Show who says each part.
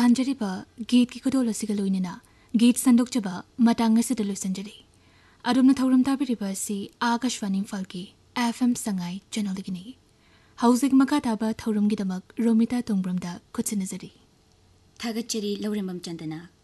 Speaker 1: ꯄꯥꯍꯟꯖꯔꯤꯕ ꯒीत की ꯈꯨꯗꯣꯜ ꯑꯁꯤꯒ ꯂꯣꯏꯅꯅ ꯒीत ꯁꯟꯗꯣꯛꯆꯕ ꯃꯇꯥꯡ ꯑꯁꯤꯗ ꯂꯣꯏꯁꯤꯟꯖꯔꯤ ꯑꯗꯣꯝꯅ ꯊꯧꯔꯝ ꯇꯥꯕꯤꯔꯤꯕ ꯑꯁꯤ आकाशवाणी इम्फालकी FM संगाई चैनलदगिनी हौजिक मखा ताबा थौरमगिदमक रोमिता तोंब्रमदा खुत्सिनजरी
Speaker 2: थागतचरी लौरेंबम चंदना